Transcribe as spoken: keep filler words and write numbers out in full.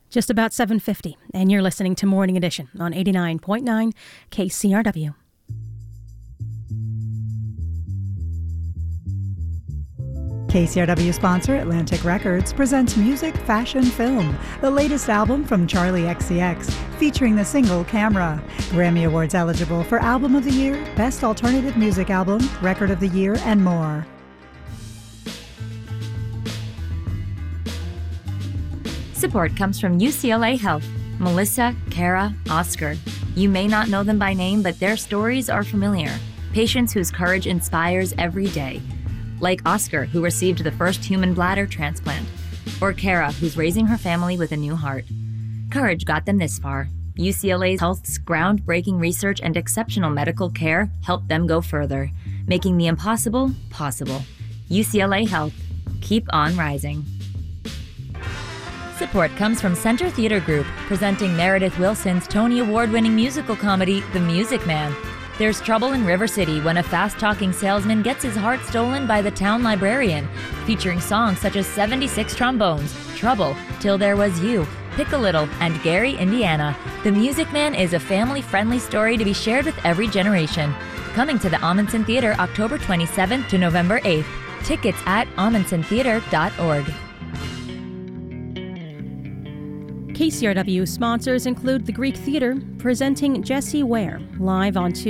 Just about seven fifty, and you're listening to Morning Edition on eighty-nine point nine K C R W. K C R W sponsor Atlantic Records presents Music Fashion Film, the latest album from Charlie X C X, featuring the single Camera. Grammy Awards eligible for Album of the Year, Best Alternative Music Album, Record of the Year, and more. Support comes from U C L A Health. Melissa, Kara, Oscar. You may not know them by name, but their stories are familiar. Patients whose courage inspires every day. Like Oscar, who received the first human bladder transplant. Or Kara, who's raising her family with a new heart. Courage got them this far. U C L A Health's groundbreaking research and exceptional medical care helped them go further, making the impossible possible. U C L A Health. Keep on rising. Support comes from Center Theater Group, presenting Meredith Wilson's Tony Award-winning musical comedy, The Music Man. There's trouble in River City when a fast-talking salesman gets his heart stolen by the town librarian, featuring songs such as seventy-six Trombones, Trouble, Till There Was You, Pick a Little, and Gary, Indiana. The Music Man is a family-friendly story to be shared with every generation. Coming to the Amundsen Theater October twenty-seventh to November eighth. Tickets at amundsen theater dot org. K C R W sponsors include the Greek Theater, presenting Jessie Ware, live on